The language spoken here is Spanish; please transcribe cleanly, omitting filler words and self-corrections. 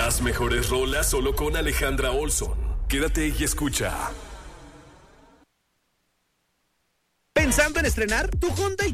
Las mejores rolas solo con Alejandra Olson. Quédate y escucha. ¿Pensando en estrenar? Tu Hyundai